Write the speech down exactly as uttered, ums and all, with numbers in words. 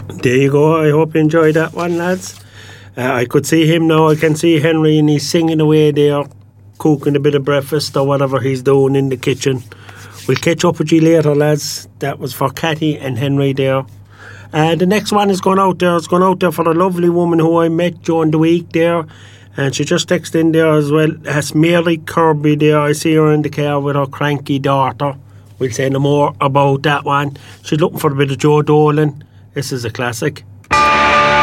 There you go. I hope you enjoyed that one, lads. Uh, I could see him now. I can see Henry, and he's singing away there, cooking a bit of breakfast or whatever he's doing in the kitchen. We'll catch up with you later, lads. That was for Cathy and Henry there. Uh, the next one is going out there. It's going out there for a lovely woman who I met during the week there. And she just texted in there as well. That's Mary Kirby there. I see her in the car with her cranky daughter. We'll say no more about that one. She's looking for a bit of Joe Dolan. This is a classic.